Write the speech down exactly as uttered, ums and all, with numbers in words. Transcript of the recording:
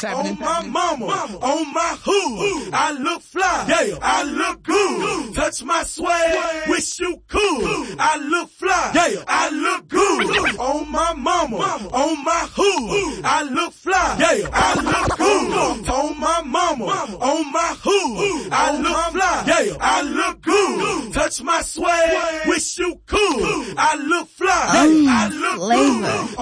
happening? On my mama, mama. On my hood, I look fly, yeah. I look good. Touch my swag, wish you could. I look fly, yeah. I look good. On my mama, mama. On my hood, I look fly, yeah. I look good. On my mama, mama. On my hood, I look fly, yeah. I look good. Touch my swag, wish you could. I look fly, yeah. I look good.